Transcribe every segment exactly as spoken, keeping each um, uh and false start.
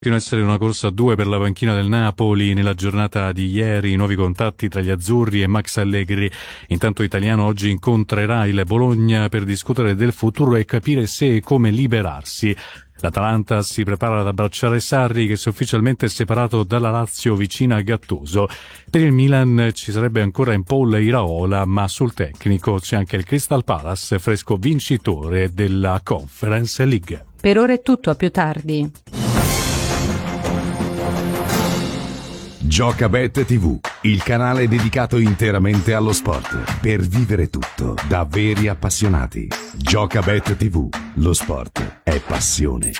Fino ad essere una corsa a due per la panchina del Napoli nella giornata di ieri, nuovi contatti tra gli azzurri e Max Allegri. Intanto Italiano oggi incontrerà il Bologna per discutere del futuro e capire se e come liberarsi. L'Atalanta si prepara ad abbracciare Sarri, che si è ufficialmente separato dalla Lazio vicina a Gattuso. Per il Milan ci sarebbe ancora in pole Iraola, ma sul tecnico c'è anche il Crystal Palace, fresco vincitore della Conference League. Per ora è tutto, a più tardi. Giocabet tivù, il canale dedicato interamente allo sport, per vivere tutto da veri appassionati. Giocabet tivù, lo sport è passione.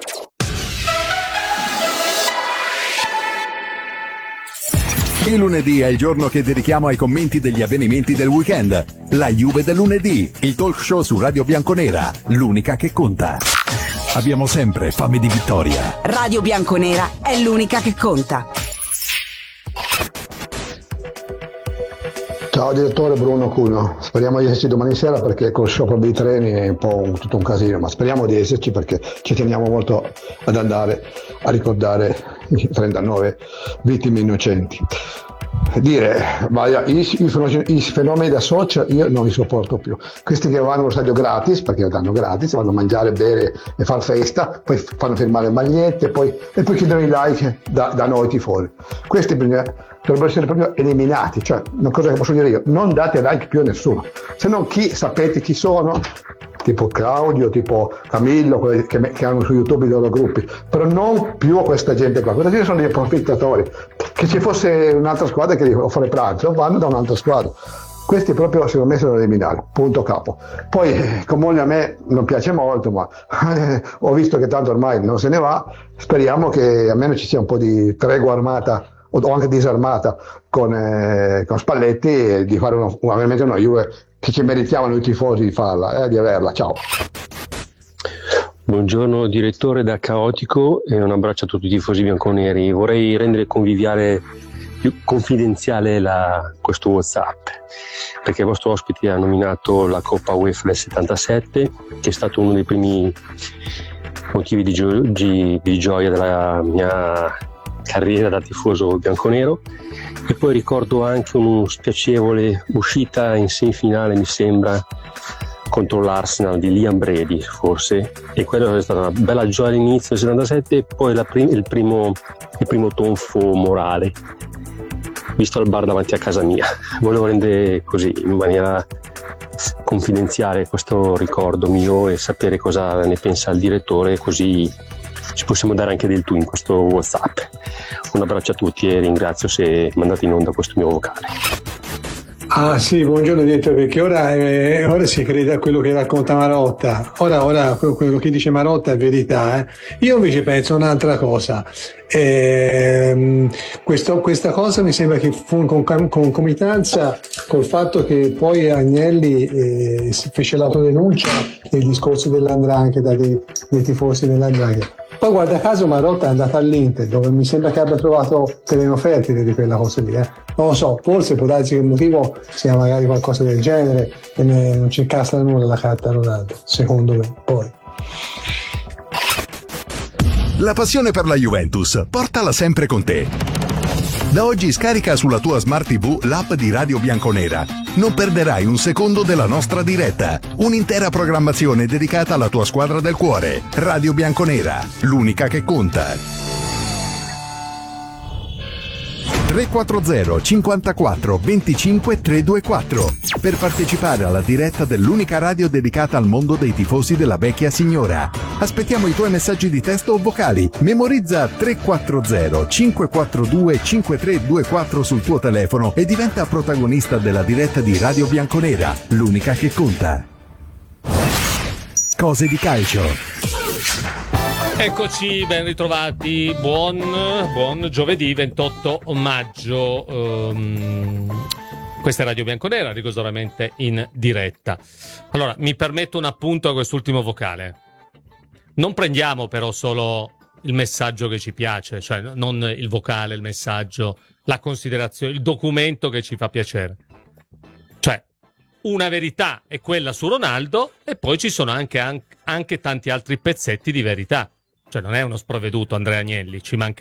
Il lunedì è il giorno che dedichiamo ai commenti degli avvenimenti del weekend. La Juve del lunedì, il talk show su Radio Bianconera, l'unica che conta. Abbiamo sempre fame di vittoria. Radio Bianconera è l'unica che conta. Ciao direttore, Bruno Cugno, speriamo di esserci domani sera perché col sciopero dei treni è un po' un, tutto un casino, ma speriamo di esserci perché ci teniamo molto ad andare a ricordare i trentanove vittime innocenti. Dire, ma i, i, i fenomeni da social io non li sopporto più. Questi che vanno allo stadio gratis, perché lo danno gratis, vanno a mangiare, bere e far festa, poi fanno firmare magliette poi, e poi chiedono i like da, da noi tifosi. Questi bisogna, dovrebbero essere proprio eliminati, cioè una cosa che posso dire io, non date like più a nessuno, se non chi sapete chi sono, tipo Claudio, tipo Camillo, quelli che, che hanno su YouTube i loro gruppi, però non più a questa gente qua. Questa gente sono dei approfittatori. Che ci fosse un'altra squadra che offre pranzo, vanno da un'altra squadra. Questi proprio secondo me sono da eliminare, punto capo. Poi Comune a me non piace molto, ma eh, ho visto che tanto ormai non se ne va, speriamo che almeno ci sia un po' di tregua armata o anche disarmata con, eh, con Spalletti e di fare uno, veramente una Juve che ci meritiamo noi tifosi di farla, eh, di averla. Ciao. Buongiorno direttore da Caotico e un abbraccio a tutti i tifosi bianconeri. Vorrei rendere conviviale, più confidenziale la, questo WhatsApp, perché il vostro ospite ha nominato la Coppa UEFA del settantasette, che è stato uno dei primi motivi di, gio- di, di gioia della mia carriera da tifoso bianconero, e poi ricordo anche una spiacevole uscita in semifinale, mi sembra, contro l'Arsenal di Liam Brady forse, e quella è stata una bella gioia all'inizio del settantasette e poi la prim- il, primo, il primo tonfo morale visto al bar davanti a casa mia. Volevo rendere così in maniera confidenziale questo ricordo mio e sapere cosa ne pensa il direttore, così ci possiamo dare anche del tu in questo WhatsApp. Un abbraccio a tutti e ringrazio se mandate in onda questo mio vocale. Ah sì, buongiorno direttore, perché ora, eh, ora si crede a quello che racconta Marotta, ora, ora quello che dice Marotta è verità, eh. Io invece penso un'altra cosa, eh, questo, questa cosa mi sembra che fu in concomitanza col fatto che poi Agnelli eh, fece l'autodenuncia del discorso dell'andrangheta, dei, dei tifosi dell'andrangheta. Poi guarda caso Marotta è andata all'Inter, dove mi sembra che abbia trovato terreno fertile di quella cosa lì, eh. Non lo so, forse può darsi che il motivo sia magari qualcosa del genere e ne, non ci incastra nulla la carta Ronaldo, secondo me. Poi la passione per la Juventus, portala sempre con te. Da oggi scarica sulla tua Smart tivù l'app di Radio Bianconera. Non perderai un secondo della nostra diretta. Un'intera programmazione dedicata alla tua squadra del cuore. Radio Bianconera, l'unica che conta. tre quattro zero cinquantaquattro venticinque trecentoventiquattro per partecipare alla diretta dell'unica radio dedicata al mondo dei tifosi della vecchia signora. Aspettiamo i tuoi messaggi di testo o vocali. Memorizza tre quattro zero cinque quattro due cinque tre due quattro sul tuo telefono e diventa protagonista della diretta di Radio Bianconera, l'unica che conta. Cose di calcio. Eccoci, ben ritrovati, buon, buon giovedì ventotto maggio, um, questa è Radio Bianconera, rigorosamente in diretta. Allora, mi permetto un appunto a quest'ultimo vocale. Non prendiamo però solo il messaggio che ci piace, cioè non il vocale, il messaggio, la considerazione, il documento che ci fa piacere. Cioè, una verità è quella su Ronaldo e poi ci sono anche, anche, anche tanti altri pezzetti di verità. cioè non è uno sprovveduto Andrea Agnelli, ci mancherebbe.